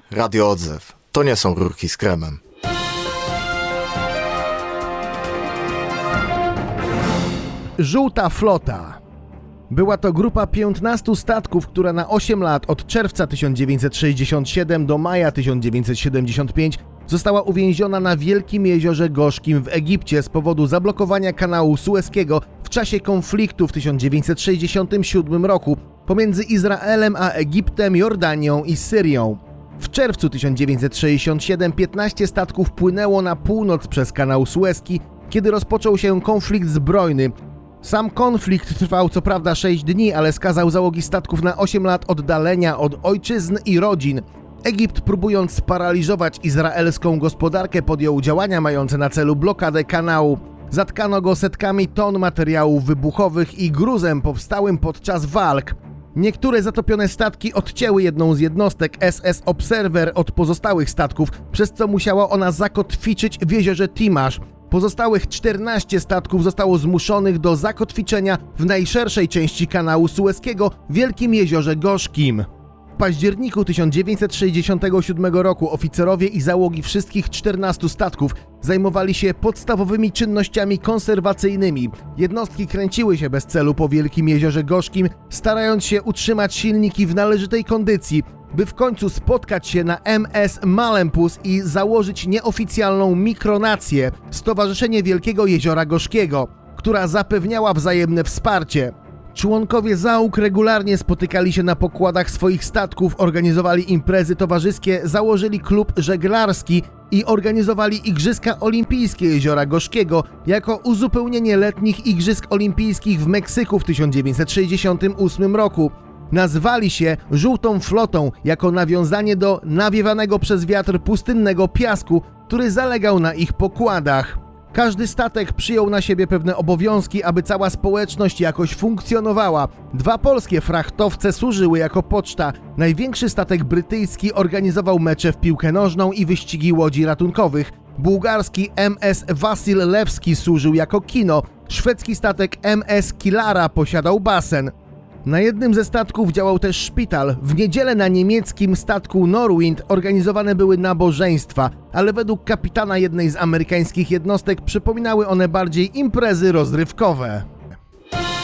Radio Odzew. To nie są rurki z kremem. Żółta flota. Była to grupa 15 statków, która na 8 lat od czerwca 1967 do maja 1975 została uwięziona na Wielkim Jeziorze Gorzkim w Egipcie z powodu zablokowania kanału Sueskiego w czasie konfliktu w 1967 roku pomiędzy Izraelem a Egiptem, Jordanią i Syrią. W czerwcu 1967 15 statków płynęło na północ przez kanał Sueski, kiedy rozpoczął się konflikt zbrojny. Sam konflikt trwał co prawda 6 dni, ale skazał załogi statków na 8 lat oddalenia od ojczyzn i rodzin. Egipt, próbując sparaliżować izraelską gospodarkę, podjął działania mające na celu blokadę kanału. Zatkano go setkami ton materiałów wybuchowych i gruzem powstałym podczas walk. Niektóre zatopione statki odcięły jedną z jednostek SS Observer od pozostałych statków, przez co musiała ona zakotwiczyć w jeziorze Timasz. Pozostałych 14 statków zostało zmuszonych do zakotwiczenia w najszerszej części kanału Sueskiego, Wielkim Jeziorze Gorzkim. W październiku 1967 roku oficerowie i załogi wszystkich 14 statków zajmowali się podstawowymi czynnościami konserwacyjnymi. Jednostki kręciły się bez celu po Wielkim Jeziorze Gorzkim, starając się utrzymać silniki w należytej kondycji, by w końcu spotkać się na MS Malempus i założyć nieoficjalną mikronację, Stowarzyszenie Wielkiego Jeziora Gorzkiego, która zapewniała wzajemne wsparcie. Członkowie załóg regularnie spotykali się na pokładach swoich statków, organizowali imprezy towarzyskie, założyli klub żeglarski i organizowali Igrzyska Olimpijskie Jeziora Gorzkiego jako uzupełnienie letnich Igrzysk Olimpijskich w Meksyku w 1968 roku. Nazwali się Żółtą Flotą jako nawiązanie do nawiewanego przez wiatr pustynnego piasku, który zalegał na ich pokładach. Każdy statek przyjął na siebie pewne obowiązki, aby cała społeczność jakoś funkcjonowała. 2 polskie frachtowce służyły jako poczta. Największy statek brytyjski organizował mecze w piłkę nożną i wyścigi łodzi ratunkowych. Bułgarski MS Wasil Lewski służył jako kino. Szwedzki statek MS Kilara posiadał basen. Na jednym ze statków działał też szpital. W niedzielę na niemieckim statku Norwind organizowane były nabożeństwa, ale według kapitana jednej z amerykańskich jednostek przypominały one bardziej imprezy rozrywkowe.